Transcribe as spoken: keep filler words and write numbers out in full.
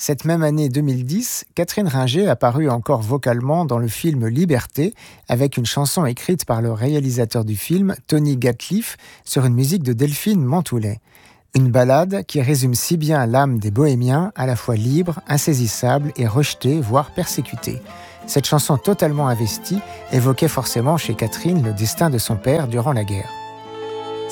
Cette même année deux mille dix, Catherine Ringer apparut encore vocalement dans le film Liberté, avec une chanson écrite par le réalisateur du film, Tony Gatliff, sur une musique de Delphine Mantoulet. Une ballade qui résume si bien l'âme des bohémiens, à la fois libre, insaisissable et rejetée, voire persécutée. Cette chanson totalement investie évoquait forcément chez Catherine le destin de son père durant la guerre.